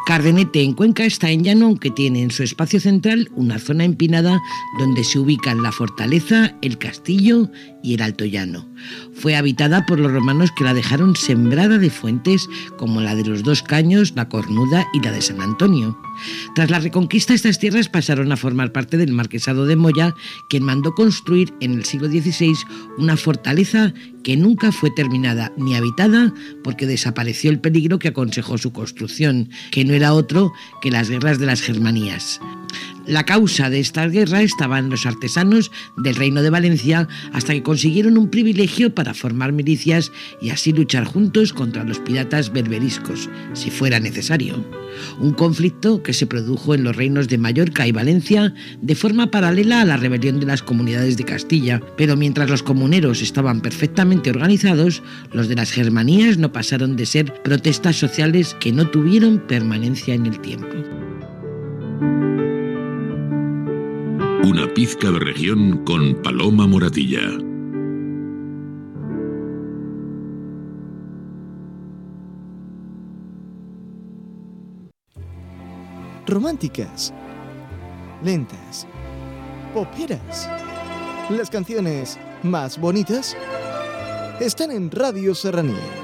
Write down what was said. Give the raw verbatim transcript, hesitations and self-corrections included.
Cardenete, en Cuenca, está en llano, aunque tiene en su espacio central una zona empinada donde se ubican la fortaleza, el castillo y el Alto Llano. Fue habitada por los romanos, que la dejaron sembrada de fuentes como la de los Dos Caños, la Cornuda y la de San Antonio. Tras la Reconquista, estas tierras pasaron a formar parte del Marquesado de Moya, quien mandó construir en el siglo dieciséis una fortaleza que nunca fue terminada ni habitada, porque desapareció el peligro que aconsejó su construcción, que no era otro que las guerras de las Germanías. La causa de esta guerra estaba en los artesanos del Reino de Valencia, hasta que consiguieron un privilegio para formar milicias y así luchar juntos contra los piratas berberiscos, si fuera necesario. Un conflicto que se produjo en los reinos de Mallorca y Valencia de forma paralela a la rebelión de las comunidades de Castilla, pero mientras los comuneros estaban perfectamente organizados, los de las Germanías no pasaron de ser protestas sociales que no tuvieron permanencia en el tiempo. Una pizca de región con Paloma Moratilla. Románticas, lentas, poperas. Las canciones más bonitas están en Radio Serranía.